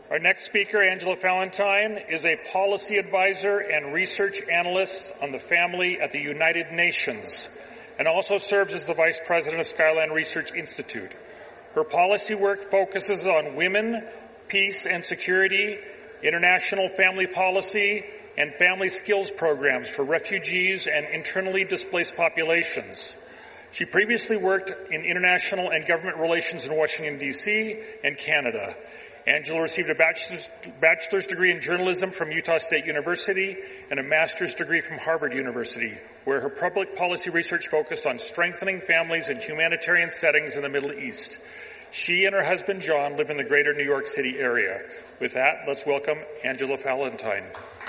Our next speaker, Angela Valentine, is a policy advisor and research analyst on the family at the United Nations and also serves as the vice president of Skyline Research Institute. Her policy work focuses on women, peace and security, international family policy, and family skills programs for refugees and internally displaced populations. She previously worked in international and government relations in Washington, D.C. and Canada. Angela received a bachelor's degree in journalism from Utah State University and a master's degree from Harvard University, where her public policy research focused on strengthening families in humanitarian settings in the Middle East. She and her husband, John, live in the greater New York City area. With that, let's welcome Angela Valentine.